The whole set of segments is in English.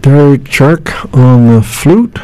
Derek Chark on the flute,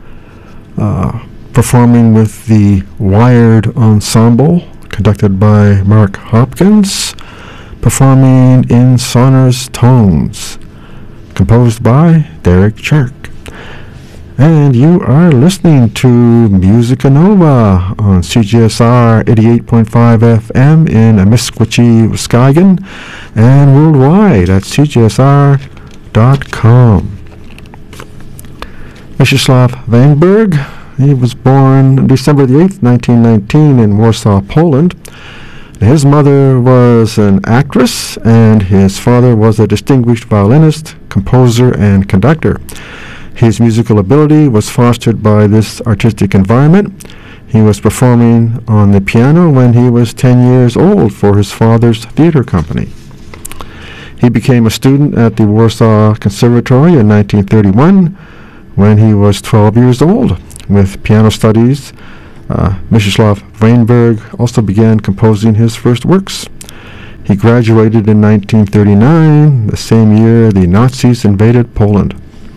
performing with the Wired Ensemble, conducted by Mark Hopkins, performing in Sonorous Tones, composed by Derek Chark. And you are listening to Musica Nova on CJSR 88.5 FM in Amisquichy, Wisconsin, and worldwide at cjsr.com. Mieczysław Weinberg, he was born December the 8th, 1919 in Warsaw, Poland. His mother was an actress, and his father was a distinguished violinist, composer, and conductor. His musical ability was fostered by this artistic environment. He was performing on the piano when he was 10 years old for his father's theater company. He became a student at the Warsaw Conservatory in 1931 when he was 12 years old. With piano studies, Mieczysław Weinberg also began composing his first works. He graduated in 1939, the same year the Nazis invaded Poland.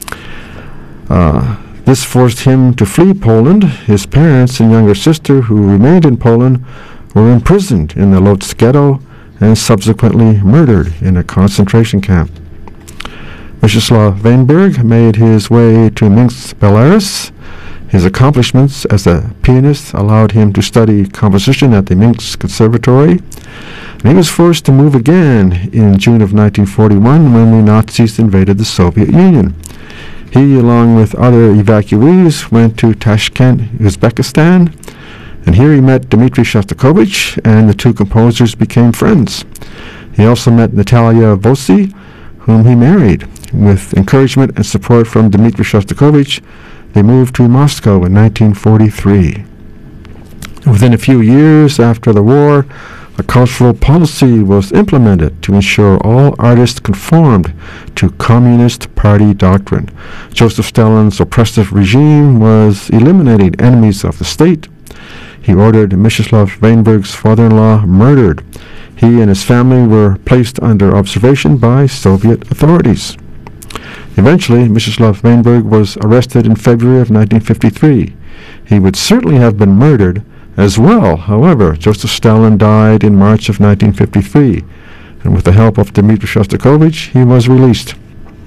This forced him to flee Poland. His parents and younger sister, who remained in Poland, were imprisoned in the Lodz ghetto and subsequently murdered in a concentration camp. Mieczysław Weinberg made his way to Minsk, Belarus. His accomplishments as a pianist allowed him to study composition at the Minsk Conservatory. And he was forced to move again in June of 1941 when the Nazis invaded the Soviet Union. He, along with other evacuees, went to Tashkent, Uzbekistan, and here he met Dmitri Shostakovich, and the two composers became friends. He also met Natalia Vossi, whom he married. With encouragement and support from Dmitri Shostakovich, they moved to Moscow in 1943. Within a few years after the war, a cultural policy was implemented to ensure all artists conformed to Communist Party doctrine. Joseph Stalin's oppressive regime was eliminating enemies of the state. He ordered Mieczysław Weinberg's father-in-law murdered. He and his family were placed under observation by Soviet authorities. Eventually, Mieczysław Weinberg was arrested in February of 1953. He would certainly have been murdered as well. However, Joseph Stalin died in March of 1953, and with the help of Dmitri Shostakovich, he was released.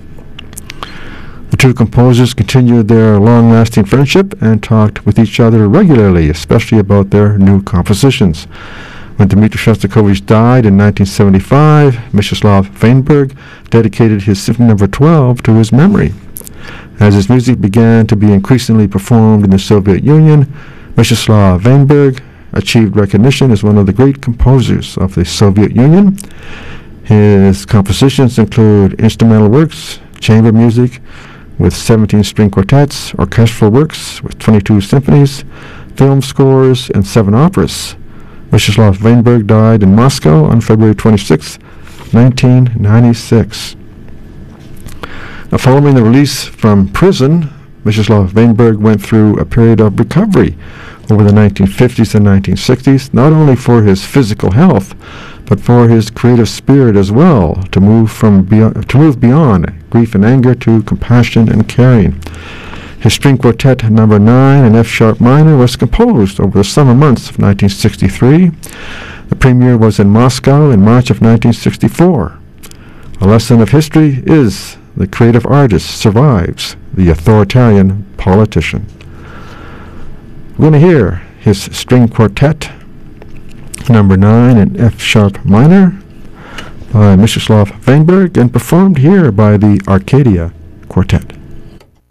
The two composers continued their long-lasting friendship and talked with each other regularly, especially about their new compositions. When Dmitri Shostakovich died in 1975, Mieczysław Weinberg dedicated his Symphony No. 12 to his memory. As his music began to be increasingly performed in the Soviet Union, Mieczysław Weinberg achieved recognition as one of the great composers of the Soviet Union. His compositions include instrumental works, chamber music with 17 string quartets, orchestral works with 22 symphonies, film scores, and 7 operas. Mieczysław Weinberg died in Moscow on February 26, 1996. Now, following the release from prison, Mieczysław Weinberg went through a period of recovery over the 1950s and 1960s, not only for his physical health, but for his creative spirit as well, to move beyond grief and anger to compassion and caring. His string quartet No. 9 in F-sharp minor was composed over the summer months of 1963. The premiere was in Moscow in March of 1964. A lesson of history is the creative artist survives the authoritarian politician. We're going to hear his string quartet No. 9 in F-sharp minor by Mieczysław Weinberg, and performed here by the Arcadia Quartet.